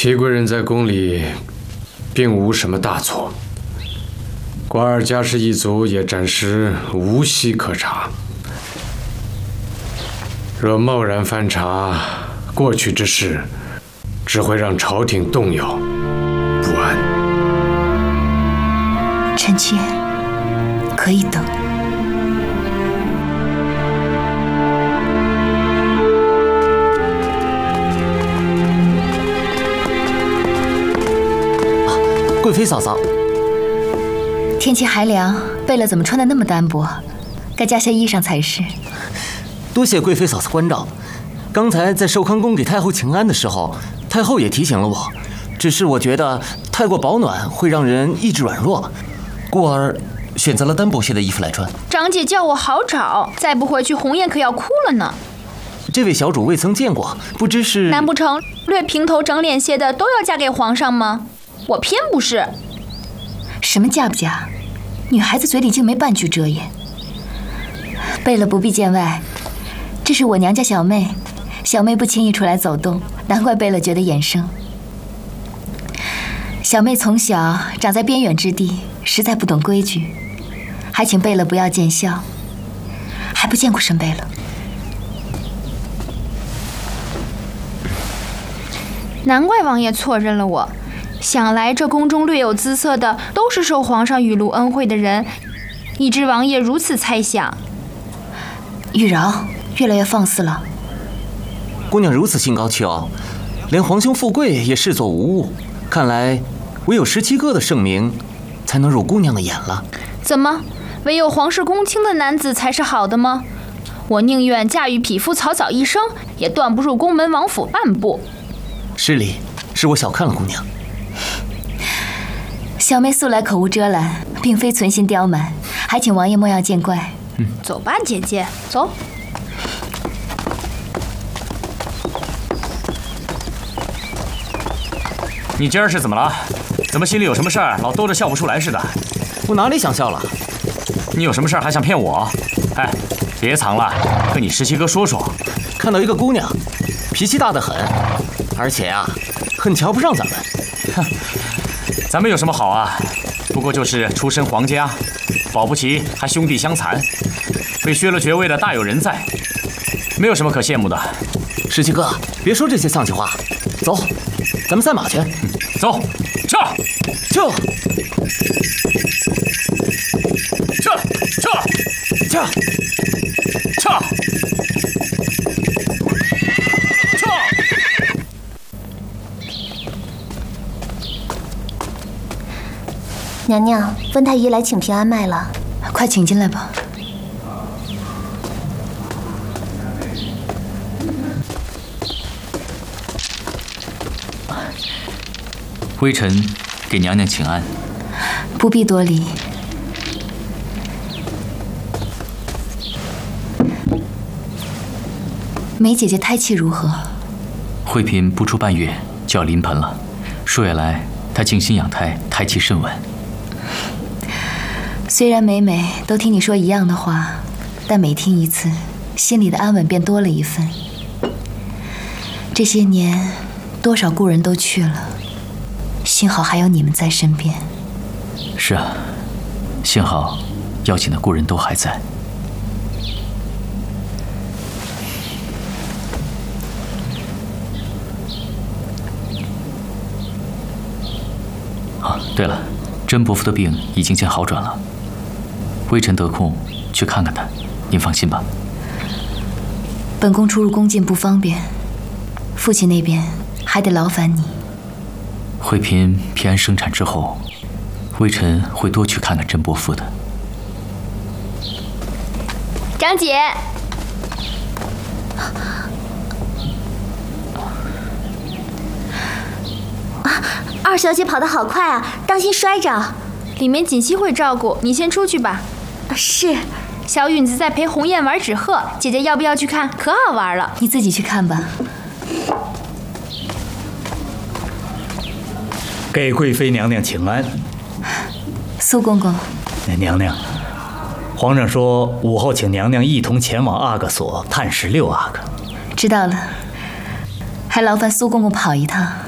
祺贵人在宫里并无什么大错，瓜尔佳氏一族也暂时无隙可查。若贸然翻查过去之事，只会让朝廷动摇不安。 臣妾可以等。 贵妃嫂嫂， 天气还凉，贝勒怎么穿得那么单薄？该加些衣裳才是。 多谢贵妃嫂嫂关照。刚才在寿康宫给太后请安的时候，太后也提醒了我，只是我觉得太过保暖会让人意志软弱，故而选择了单薄些的衣服来穿。 长姐叫我好找，再不回去红艳可要哭了呢。 这位小主未曾见过，不知是…… 难不成略平头整脸些的都要嫁给皇上吗？我偏不是。 什么嫁不嫁？女孩子嘴里竟没半句遮掩。贝勒不必见外，这是我娘家小妹，小妹不轻易出来走动，难怪贝勒觉得眼生。小妹从小长在边远之地，实在不懂规矩，还请贝勒不要见笑。还不见过沈贝勒。 难怪王爷错认了我。想来这宫中略有姿色的，都是受皇上雨露恩惠的人，以致王爷如此猜想。 玉娆越来越放肆了。 姑娘如此心高气傲，连皇兄富贵也视作无物，看来唯有17个的盛名，才能入姑娘的眼了。 怎么，唯有皇室公卿的男子才是好的吗？我宁愿嫁与匹夫草草一生，也断不入宫门王府半步。 失礼，是我小看了姑娘。 小妹素来口无遮拦，并非存心刁蛮，还请王爷莫要见怪。 走吧，姐姐，走。 你今儿是怎么了？怎么心里有什么事儿，老兜着笑不出来似的？ 我哪里想笑了？ 你有什么事儿还想骗我？哎，别藏了，跟你17哥说说。 看到一个姑娘，脾气大得很，而且啊，很瞧不上咱们。 哼，咱们有什么好啊？不过就是出身皇家，保不齐还兄弟相残，被削了爵位的大有人在，没有什么可羡慕的。 17哥，别说这些丧气话，走，咱们赛马去。 走，撤， 撤， 撤，撤， 撤， 撤。 娘娘，温太医来请平安脉了， 快请进来吧。 微臣给娘娘请安。 不必多礼。梅姐姐胎气如何？ 惠嫔不出半月就要临盆了，数月来她静心养胎，胎气甚稳。 虽然每每都听你说一样的话，但每听一次，心里的安稳便多了一分。这些年，多少故人都去了，幸好还有你们在身边。 是啊，幸好要紧的故人都还在。啊，对了，甄伯父的病已经见好转了。微臣得空去看看他，您放心吧。 本宫出入宫禁不方便，父亲那边还得劳烦你。 惠嫔平安生产之后，微臣会多去看看甄伯父的。 长姐， 二小姐跑得好快啊，当心摔着。 里面锦汐会照顾，你先出去吧。 是。 小允子在陪鸿雁玩纸鹤，姐姐要不要去看？可好玩了。 你自己去看吧。 给贵妃娘娘请安。 苏公公。 娘娘，皇上说午后请娘娘一同前往阿哥所探视6阿哥。 知道了，还劳烦苏公公跑一趟。